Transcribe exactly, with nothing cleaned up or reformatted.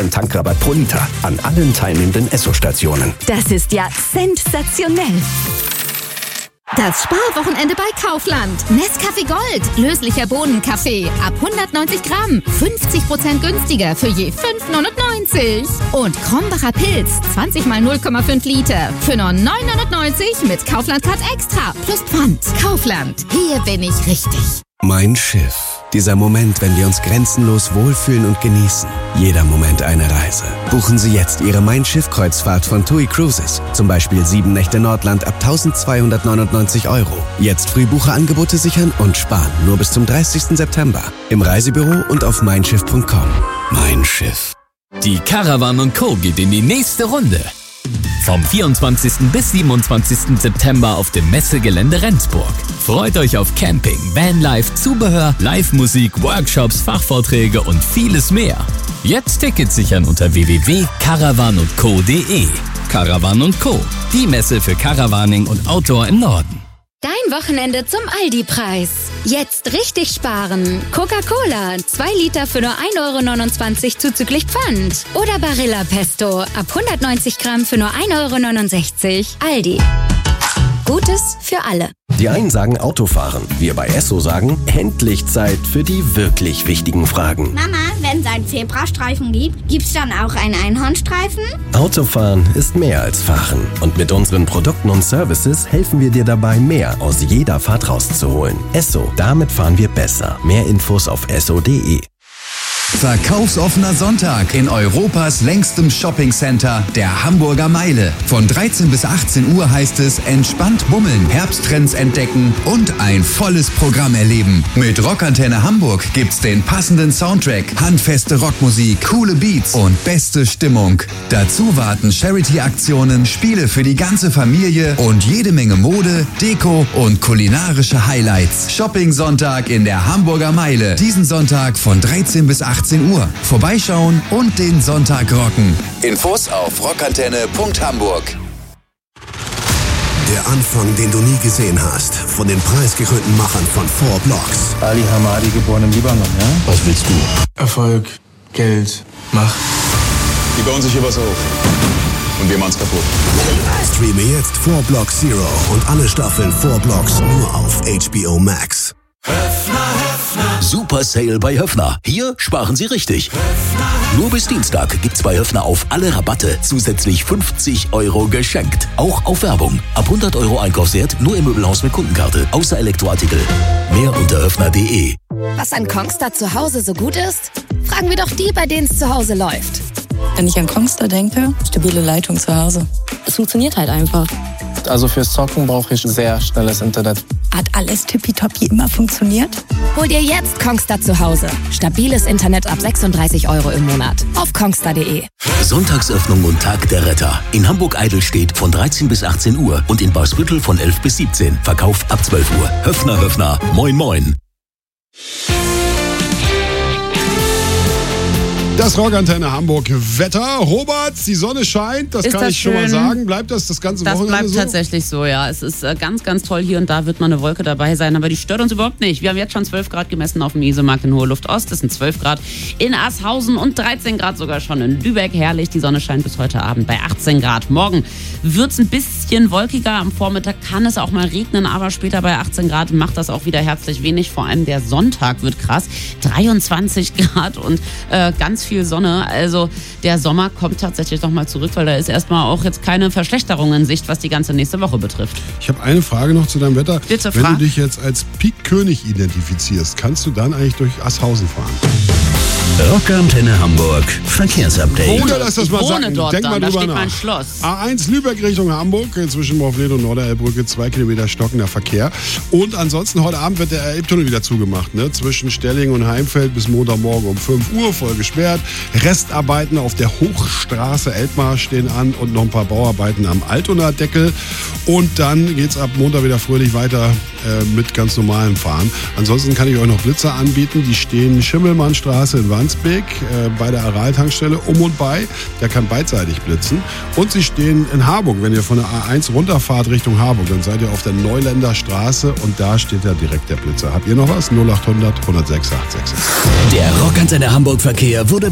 Ein Tankrabatt pro Liter an allen teilnehmenden Esso-Stationen. Das ist ja sensationell. Das Sparwochenende bei Kaufland. Nescafé Gold, löslicher Bohnenkaffee ab hundertneunzig Gramm, fünfzig Prozent günstiger für je fünf neunundneunzig. Und Krombacher Pilz, zwanzig mal null Komma fünf Liter für nur neun neunundneunzig mit Kaufland Card Extra plus Pfand. Kaufland, hier bin ich richtig. Mein Schiff. Dieser Moment, wenn wir uns grenzenlos wohlfühlen und genießen. Jeder Moment eine Reise. Buchen Sie jetzt Ihre Mein Schiff-Kreuzfahrt von TUI Cruises. Zum Beispiel sieben Nächte Nordland ab eintausendzweihundertneunundneunzig Euro. Jetzt Frühbucherangebote sichern und sparen. Nur bis zum dreißigsten September. Im Reisebüro und auf mein schiff punkt com. Mein Schiff. Die Caravan und Co. geht in die nächste Runde. Vom vierundzwanzigsten bis siebenundzwanzigsten September auf dem Messegelände Rendsburg. Freut euch auf Camping, Vanlife, Zubehör, Live-Musik, Workshops, Fachvorträge und vieles mehr. Jetzt Tickets sichern unter w w w punkt caravan und co punkt d e. Caravan und Co., die Messe für Caravaning und Outdoor im Norden. Dein Wochenende zum Aldi-Preis. Jetzt richtig sparen. Coca-Cola, zwei Liter für nur ein Euro neunundzwanzig zuzüglich Pfand. Oder Barilla Pesto, ab hundertneunzig Gramm für nur ein Euro neunundsechzig. Aldi. Gutes für alle. Die einen sagen Autofahren. Wir bei Esso sagen, endlich Zeit für die wirklich wichtigen Fragen. Mama, wenn es einen Zebrastreifen gibt, gibt's dann auch einen Einhornstreifen? Autofahren ist mehr als Fahren. Und mit unseren Produkten und Services helfen wir dir dabei, mehr aus jeder Fahrt rauszuholen. Esso, damit fahren wir besser. Mehr Infos auf esso punkt de. Verkaufsoffener Sonntag in Europas längstem Shoppingcenter, der Hamburger Meile. Von dreizehn bis achtzehn Uhr heißt es entspannt bummeln, Herbsttrends entdecken und ein volles Programm erleben. Mit Rockantenne Hamburg gibt's den passenden Soundtrack, handfeste Rockmusik, coole Beats und beste Stimmung. Dazu warten Charity-Aktionen, Spiele für die ganze Familie und jede Menge Mode, Deko und kulinarische Highlights. Shopping-Sonntag in der Hamburger Meile. Diesen Sonntag von dreizehn bis achtzehn Uhr. Vorbeischauen und den Sonntag rocken. Infos auf rockantenne punkt hamburg. Der Anfang, den du nie gesehen hast. Von den preisgekrönten Machern von Four Blocks. Ali Hamadi, geboren im Libanon, ja? Was willst du? Erfolg, Geld, Macht. Die bauen sich hier was auf. Und wir machen's kaputt. Streame jetzt Four Blocks Zero und alle Staffeln Four Blocks nur auf H B O Max. Höfner, Höfner. Super Sale bei Höfner. Hier sparen Sie richtig. Höfner, Höfner. Nur bis Dienstag gibt's bei Höfner auf alle Rabatte zusätzlich fünfzig Euro geschenkt. Auch auf Werbung. Ab hundert Euro Einkaufswert nur im Möbelhaus mit Kundenkarte. Außer Elektroartikel. Mehr unter höfner punkt de. Was an Kongstar zu Hause so gut ist? Fragen wir doch die, bei denen es zu Hause läuft. Wenn ich an Kongstar denke, stabile Leitung zu Hause. Es funktioniert halt einfach. Also fürs Zocken brauche ich sehr schnelles Internet. Hat alles tippitoppi immer funktioniert? Hol dir jetzt Kongstar zu Hause. Stabiles Internet ab sechsunddreißig Euro im Monat. Auf kongstar punkt de. Sonntagsöffnung und Tag der Retter. In Hamburg-Eidelstedt von dreizehn bis achtzehn Uhr und in Bausbüttel von elf bis siebzehn. Verkauf ab zwölf Uhr. Höfner, Höfner. Moin, moin. Das Rockantenne Hamburg Wetter. Robert, die Sonne scheint, das ist kann das ich schon schön? mal sagen. Bleibt das das ganze das Wochenende so? Das bleibt tatsächlich so, ja. Es ist äh, ganz, ganz toll. Hier und da wird mal eine Wolke dabei sein, aber die stört uns überhaupt nicht. Wir haben jetzt schon zwölf Grad gemessen auf dem Isemarkt in Hohe Luft Ost. Es sind zwölf Grad in Asshausen und dreizehn Grad sogar schon in Lübeck. Herrlich, die Sonne scheint bis heute Abend bei achtzehn Grad. Morgen wird es ein bisschen wolkiger. Am Vormittag kann es auch mal regnen, aber später bei achtzehn Grad macht das auch wieder herzlich wenig. Vor allem der Sonntag wird krass. dreiundzwanzig Grad und äh, ganz viel Sonne. Also der Sommer kommt tatsächlich nochmal zurück, weil da ist erstmal auch jetzt keine Verschlechterung in Sicht, was die ganze nächste Woche betrifft. Ich habe eine Frage noch zu deinem Wetter. Bitte, Wenn frag. du dich jetzt als Pik-König identifizierst, kannst du dann eigentlich durch Asshausen fahren? Rockantenne Hamburg Verkehrsupdate. Oder lass das mal Ich wohne sagen. dort Denk mal dann, da drüber steht nach. mein Schloss. A eins Lübeck Richtung Hamburg, zwischen Morfleet und Norderelbbrücke, zwei Kilometer stockender Verkehr. Und ansonsten heute Abend wird der Elbtunnel wieder zugemacht. Ne? Zwischen Stelling und Heimfeld bis Montagmorgen um fünf Uhr, voll gesperrt. Restarbeiten auf der Hochstraße Elbmar stehen an und noch ein paar Bauarbeiten am Altonaer Deckel. Und dann geht's ab Montag wieder fröhlich weiter äh, mit ganz normalem Fahren. Ansonsten kann ich euch noch Blitzer anbieten. Die stehen Schimmelmannstraße in Wandsbek äh, bei der Aral-Tankstelle um und bei. Der kann beidseitig blitzen. Und sie stehen in Harburg. Wenn ihr von der A eins runterfahrt Richtung Harburg, dann seid ihr auf der Neuländer Straße und da steht ja direkt der Blitzer. Habt ihr noch was? null acht hundert, hundertsechs, achthundertsechs. Der Rockantenne Hamburg Verkehr wurde